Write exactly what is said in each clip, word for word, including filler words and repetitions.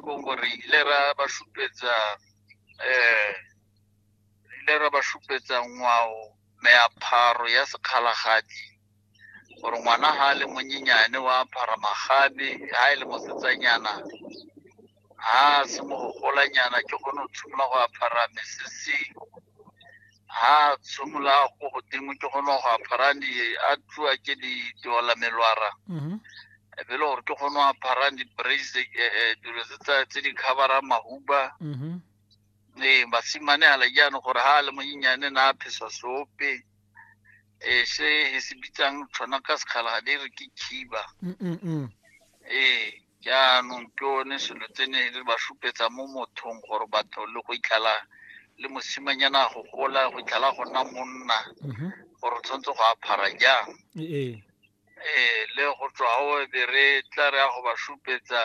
Kongo re ile ra ba shupetsa eh ile ra ba shupetsa ngwao meaparo ya sekgalagadi gore ngwana ha le monyenyane wa apara magabe ha ile mosetsanyana ha se mo golanyana ke gone o tshumela go apara mesese ha tshumela go godimo ke gone go apara di a tlwa ke di dola melwara mhm e be le gore ke gone go apara di brace dilo tsa tse di covera mahuba mhm ne basimane ala jana gore ha le monyenyane na phesa sope e se se bitsang tsona ka sekgalagadi re ke khiba mhm eh jaanong ke one selo tsene le ba shupetsa mo mothong gore batho le go itlhala le mosimanyana go gola go itlhala go nna monna mhm gore tsontse go apara jang eh eh le go tswa o be re tla re go ba shupetsa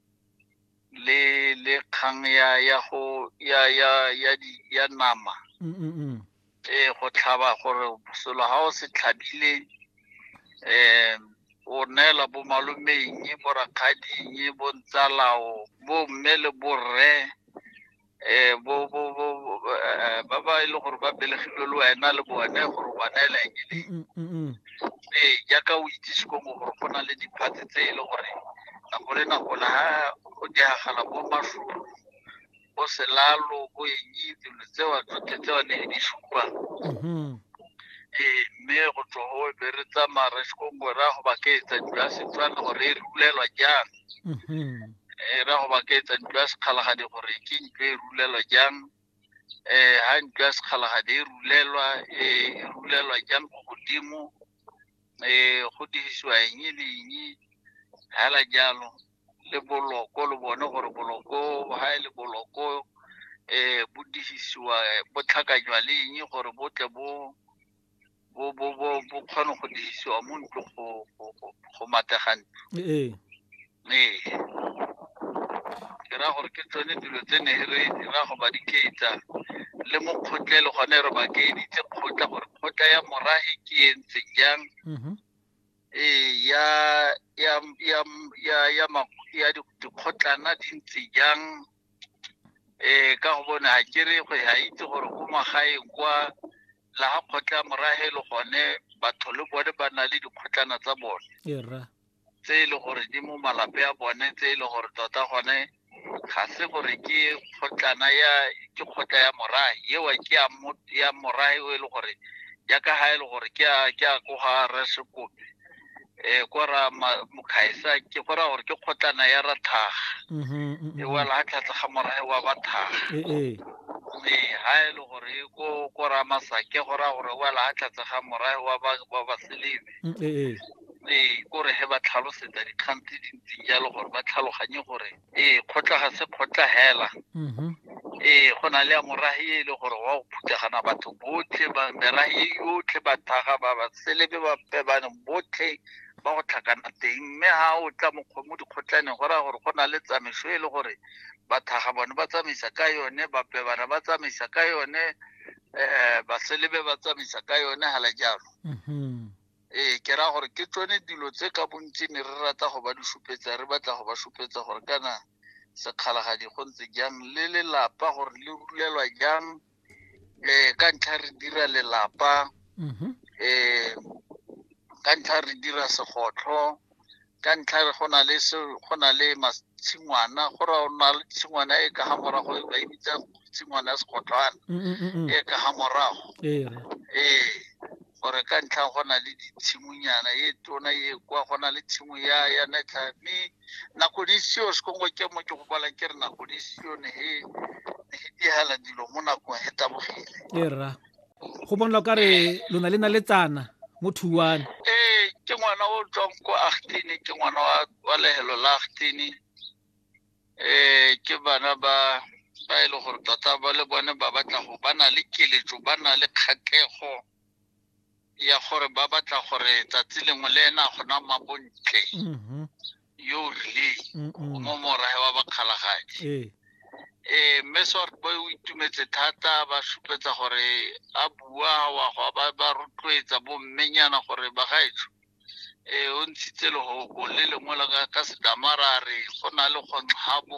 le le kgang ya ya go ya ya ya di ya nama mhm eh go tlhaba gore selo ha o se tlhabile eh o nela bo malomeng bo rakgading bo ntsalao bo mme le borre eh bo bo bo ba ba ile gore ba belegilwe le wena le bone gore ba nela eng mhm eh ya ka o itse go mo gore go na le diphatse tse ile gore na go le na go la go diagala bo mashuru o selalo go enyi dilo tseo tsotlhe tseo ne di shupa mhm eh me go tswa go be re tsamara Kongo ra go ba ke etsa dilo se tswana gore e rulelwa jang mhm eh ra go ba ke etsa dilo se kgalagadi gore ke ntwe e rulelwa jang eh ha ntwe se kgalagadi e rulelwa e rulelwa jang go godimo eh go dirisiwa eng le eng hala jalo le boloko le bone gore boloko ha ile boloko eh bo dirisiwa bo tlhakanywa le eng gore bo tle bo bo bo bo bo khona go dirisiwa mo ntlo go go mategana eh eh ke ra gore ke tsone dilo tse ne re ra go ba diketsa le mo khotlele gone re ba ke ditse khotla gore khotla ya morahi ke entse jang mhm eh ya ya ya ya ya ma ya dikgotlana di ntse jang eh ka go bona ha ke re go ha itse gore go magaeng kwa la ha khotla morahe le gone batho le bone ba na le dikgotlana tsa bone era tse ile gore di mo malape a bone tse ile gore tota gone ga se gore ke khotlana ya ke khotla ya morahe yewa ke ya ya morahe o ile gore ya ka ha ile gore ke a ke a go ga resekope eh kora mokhaisa ke gora gore ke khotlana ya rathaga mhm e wala ha tlatsa ga morahe wa bathaga eh eh eh ha ile gore go kora masake gora gore wala ha tlatsa ga morahe wa ba ba selebe eh eh eh gore he ba tlhalosetsa dikgantsi dintsi jalo gore ba tlhaloganye gore eh khotla ga se khotla hela mhm eh go na le ya morahi ile gore wa go phuthagana batho botlhe ba merahi yotlhe ba thaga ba ba selebe ba pebana botlhe ba go tlhakana teng mme ha o tla mo mo dikgotlane gora gore go na le tsamaiso ile gore ba thaga bone ba tsamaisa ka yone ba pebana ba tsamaisa ka yone eh ba selebe ba tsamaisa ka yone hala jalo mhm eh ke ra gore ke tsone dilo tse ka bontsi ne re rata go ba di shupetsa re batla go ba shupetsa gore kana sekgalagadi go ntse jang le lelapa gore le rulelwa jang eh ka ntlha re dira lelapa mhm eh ka ntlha re dira segotlo ka ntlha re gona le se gona le matshingwana gore o na le tshingwana e ka ha morago ba ibitsa tshingwana ya segotlwana mhm e ka ha morago era eh gore ka ntlha gona le ditshimunyana e tona e kwa gona le tshimu ya ya netla me nako di seo se Kongo ke mo ke go bala ke re nako di seo ne he e hala dilo mo nako e tabogile era go bonla ka re lona le na le tsana mo thuwana eh ke ngwana o tswang ko Agtini ke ngwana wa wa lehelo la Agtini eh ke bana ba ba ile gore tota ba le bone ba batla go bana le keletso ba na le kgatlego ya gore ba batla gore tsatsi lengwe le ena gona mabontle mhm yo rile mhm mo morahe wa bakgalagadi eh eh mesort boy o itumetse thata ba shupetsa gore a bua wa go ba ba rotloetsa bo mmenyana gore ba gaetso eh o ntshitse le go le lengwe la ka se damarare go na le go nxabo